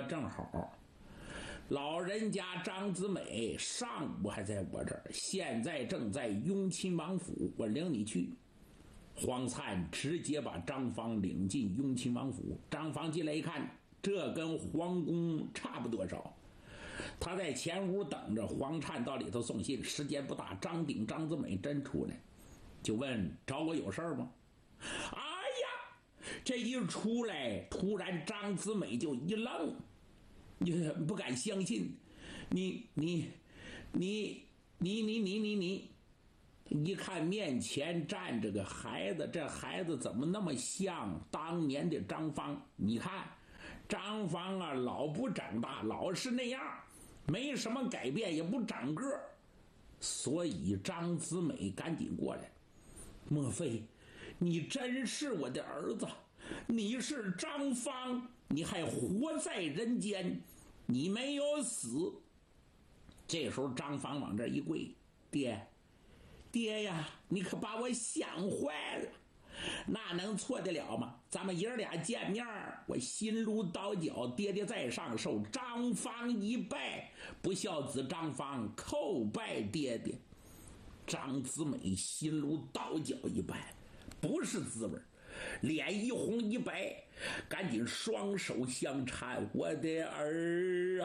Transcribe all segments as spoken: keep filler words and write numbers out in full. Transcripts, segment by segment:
正好，老人家张子美上午还在我这儿，现在正在雍亲王府，我领你去。黄灿直接把张芳领进雍亲王府。张芳进来一看，这跟皇宫差不多少。他在前屋等着，黄灿到里头送信。时间不大，张鼎、张子美真出来，就问找我有事吗？哎呀，这一出来，突然张子美就一愣，你不敢相信，你你你你你你你你。一看面前站着个孩子，这孩子怎么那么像当年的张芳？你看张芳啊，老不长大，老是那样，没什么改变，也不长个。所以张子美赶紧过来，莫非你真是我的儿子？你是张芳，你还活在人间，你没有死。这时候张芳往这一跪，爹爹呀，你可把我想坏了，那能错得了吗？咱们爷俩见面，我心如刀绞，爹爹在上，受张芳一拜，不孝子张芳叩拜爹爹。张子美心如刀绞一拜，不是滋味，脸一红一白，赶紧双手相搀，我的儿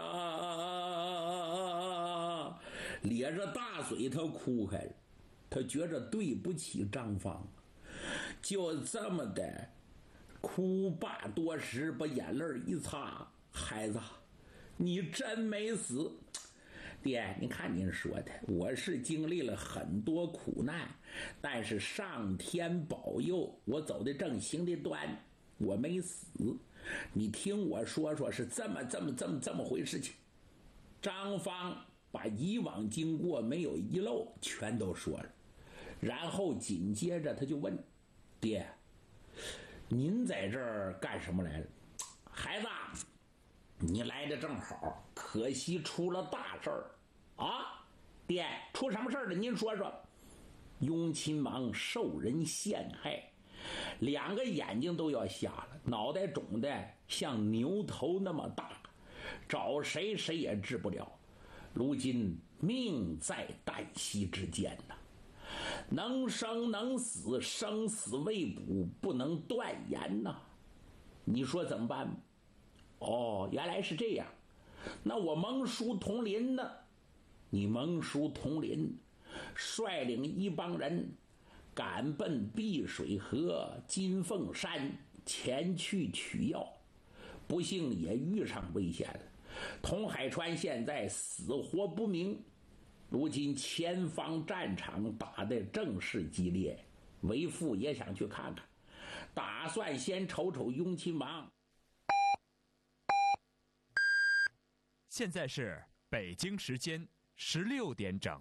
啊，咧着大嘴他哭开了。他觉着对不起张芳，就这么的哭罢多时，把眼泪一擦，孩子，你真没死。爹，你看您说的，我是经历了很多苦难，但是上天保佑，我走的正，行的端，我没死。你听我说说，是这么这么这么这么回事情。张芳把以往经过没有遗漏全都说了，然后紧接着他就问，爹，您在这儿干什么来了？孩子，你来的正好，可惜出了大事儿啊！爹，出什么事儿了？您说说。雍亲王受人陷害，两个眼睛都要瞎了，脑袋肿的像牛头那么大，找谁谁也治不了，如今命在旦夕之间呐，能生能死，生死未卜，不能断言呐。你说怎么办？哦，原来是这样。那我蒙叔同林呢？你蒙叔同林率领一帮人赶奔碧水河、金凤山前去取药，不幸也遇上危险了。童海川现在死活不明，如今前方战场打得正是激烈，为父也想去看看，打算先瞅瞅雍亲王。 现在是北京时间十六点整。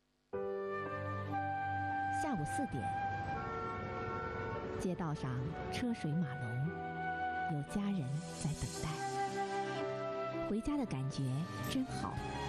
下午四点，街道上车水马龙，有家人在等待。回家的感觉真好。